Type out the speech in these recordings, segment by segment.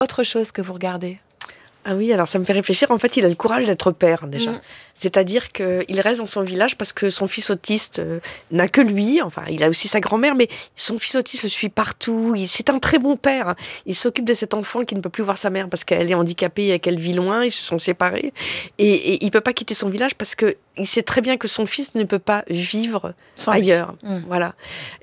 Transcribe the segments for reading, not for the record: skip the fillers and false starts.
autre chose que vous regardez? Ah oui, alors ça me fait réfléchir. En fait, il a le courage d'être père, déjà. C'est-à-dire qu'il reste dans son village parce que son fils autiste n'a que lui. Enfin, il a aussi sa grand-mère, mais son fils autiste le suit partout. C'est un très bon père. Il s'occupe de cet enfant qui ne peut plus voir sa mère parce qu'elle est handicapée et qu'elle vit loin. Ils se sont séparés. Et il peut pas quitter son village parce que il sait très bien que son fils ne peut pas vivre ailleurs. Voilà.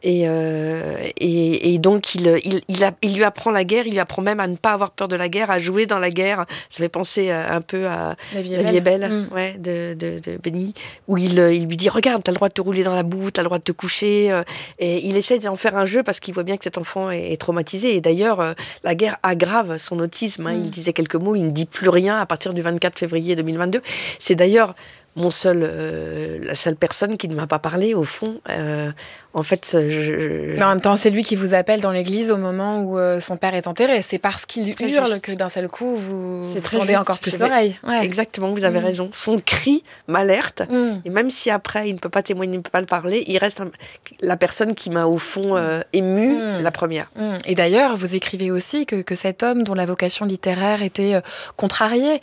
Et donc, il lui apprend la guerre. Il lui apprend même à ne pas avoir peur de la guerre, à jouer dans la guerre. Ça fait penser un peu à La vie est belle, ouais, de Benny, où il lui dit regarde, t'as le droit de te rouler dans la boue, t'as le droit de te coucher, et il essaie d'en faire un jeu parce qu'il voit bien que cet enfant est traumatisé. Et d'ailleurs, la guerre aggrave son autisme. Il disait quelques mots, il ne dit plus rien à partir du 24 février 2022. C'est d'ailleurs la seule personne qui ne m'a pas parlé, au fond. En fait, Mais en même temps, c'est lui qui vous appelle dans l'église au moment où son père est enterré. C'est parce qu'il hurle que d'un seul coup, vous tendez encore plus l'oreille. Ouais. Exactement, vous avez raison. Son cri m'alerte. Et même si après, il ne peut pas témoigner, il ne peut pas le parler, il reste la personne qui m'a, au fond, émue, la première. Et d'ailleurs, vous écrivez aussi que cet homme dont la vocation littéraire était contrariée,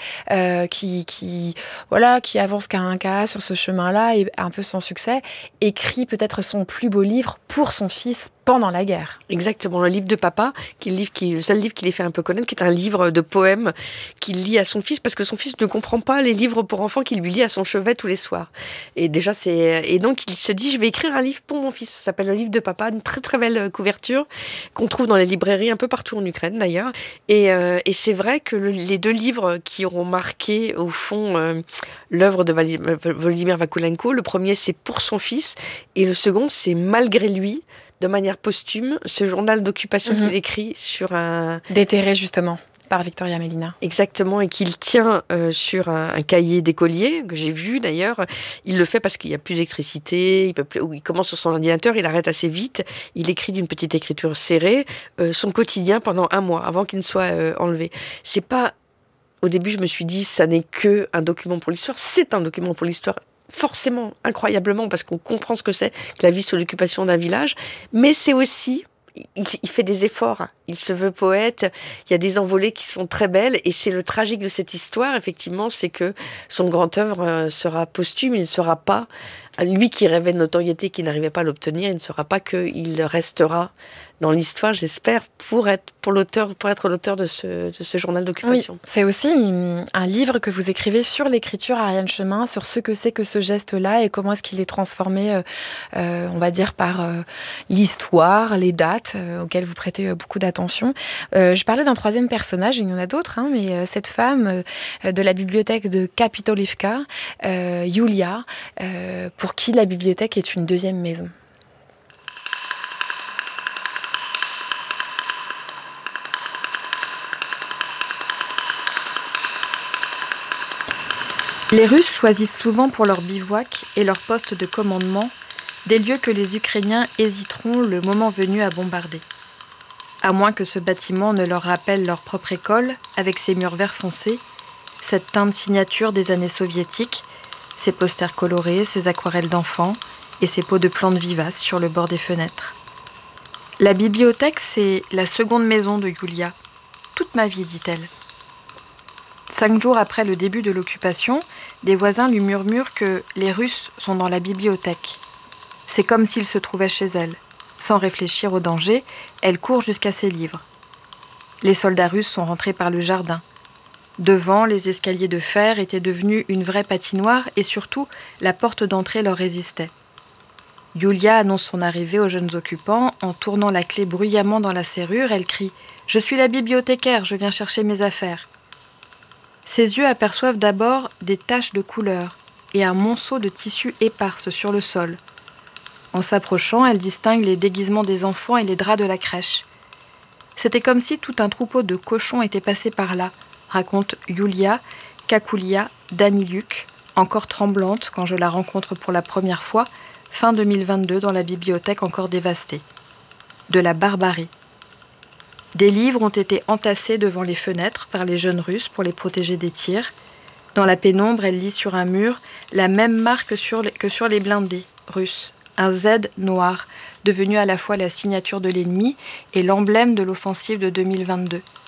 qui avance qu'à un cas sur ce chemin-là, et un peu sans succès, écrit peut-être son plus beau livre pour son fils pendant la guerre. Exactement, le livre de papa, qui est le seul livre qui les fait un peu connaître, qui est un livre de poèmes qu'il lit à son fils, parce que son fils ne comprend pas les livres pour enfants qu'il lui lit à son chevet tous les soirs. Et déjà, et donc il se dit, je vais écrire un livre pour mon fils. Ça s'appelle le livre de papa, une très très belle couverture qu'on trouve dans les librairies un peu partout en Ukraine d'ailleurs. Et c'est vrai que les deux livres qui auront marqué au fond l'œuvre de Volodymyr Vakulenko, le premier c'est pour son fils et le second c'est malgré lui, de manière posthume, ce journal d'occupation qu'il écrit sur un... Déterré justement par Victoria Melina. Exactement, et qu'il tient sur un cahier d'écolier, que j'ai vu d'ailleurs. Il le fait parce qu'il n'y a plus d'électricité, il commence sur son ordinateur, il arrête assez vite, il écrit d'une petite écriture serrée son quotidien pendant 1 mois, avant qu'il ne soit enlevé. C'est pas... Au début, je me suis dit, ça n'est qu'un document pour l'histoire. C'est un document pour l'histoire, forcément, incroyablement, parce qu'on comprend ce que c'est que la vie sous l'occupation d'un village. Mais c'est aussi, il fait des efforts. Il se veut poète. Il y a des envolées qui sont très belles. Et c'est le tragique de cette histoire, effectivement, c'est que son grand œuvre sera posthume. Il ne sera pas, lui qui rêvait de notoriété, qui n'arrivait pas à l'obtenir, il ne sera pas qu'il restera dans l'histoire, j'espère, pour être l'auteur de ce journal d'occupation. Oui, c'est aussi un livre que vous écrivez sur l'écriture, Ariane Chemin, sur ce que c'est que ce geste-là et comment est-ce qu'il est transformé, on va dire, par l'histoire, les dates auxquelles vous prêtez beaucoup d'attention. Je parlais d'un troisième personnage, il y en a d'autres, mais cette femme de la bibliothèque de Kapitolivka, Yulia, pour qui la bibliothèque est une deuxième maison. Les Russes choisissent souvent pour leur bivouac et leur poste de commandement des lieux que les Ukrainiens hésiteront le moment venu à bombarder. À moins que ce bâtiment ne leur rappelle leur propre école, avec ses murs vert foncé, cette teinte signature des années soviétiques, ses posters colorés, ses aquarelles d'enfants et ses pots de plantes vivaces sur le bord des fenêtres. La bibliothèque, c'est la seconde maison de Yulia. Toute ma vie, dit-elle. 5 jours après le début de l'occupation, des voisins lui murmurent que les Russes sont dans la bibliothèque. C'est comme s'ils se trouvaient chez elle. Sans réfléchir au danger, elle court jusqu'à ses livres. Les soldats russes sont rentrés par le jardin. Devant, les escaliers de fer étaient devenus une vraie patinoire et surtout, la porte d'entrée leur résistait. Yulia annonce son arrivée aux jeunes occupants. En tournant la clé bruyamment dans la serrure, elle crie « Je suis la bibliothécaire, je viens chercher mes affaires ». Ses yeux aperçoivent d'abord des taches de couleur et un monceau de tissu éparse sur le sol. En s'approchant, elle distingue les déguisements des enfants et les draps de la crèche. C'était comme si tout un troupeau de cochons était passé par là, raconte Yulia Kakulia Daniluk, encore tremblante quand je la rencontre pour la première fois, fin 2022 dans la bibliothèque encore dévastée. De la barbarie. Des livres ont été entassés devant les fenêtres par les jeunes Russes pour les protéger des tirs. Dans la pénombre, elle lit sur un mur la même marque que sur les blindés russes. Un Z noir, devenu à la fois la signature de l'ennemi et l'emblème de l'offensive de 2022.